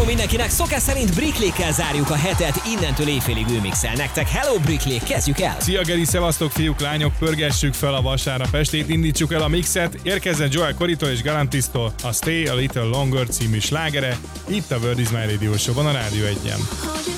mindenkinek, szokás szerint Brickley-kkel zárjuk a hetet, innentől éjfélig ő mixel nektek. Hello Brickley, kezdjük el! Szia Geri, szevasztok fiúk, lányok, pörgessük fel a vasárnap estét, indítsuk el a mixet, érkezzen Joel Corritól és Galantistól a Stay a Little Longer című slágere, itt a World is My Radio Show-ban a Rádió 1-en.